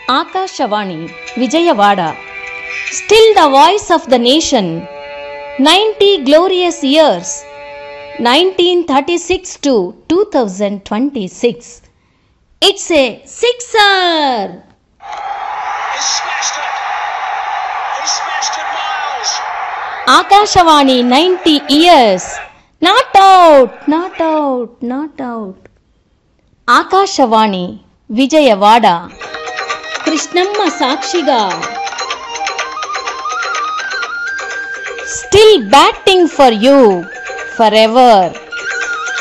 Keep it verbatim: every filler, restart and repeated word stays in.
Akashawani, Vijayawada. Still the voice of the nation. ninety glorious years. nineteen thirty-six to two thousand twenty-six. It's a sixer! He smashed it! He smashed it, Miles! Akashawani, ninety years. Not out, not out, not out. Akashawani, Vijayawada. Krishnamma Sakshiga. Still batting for you forever.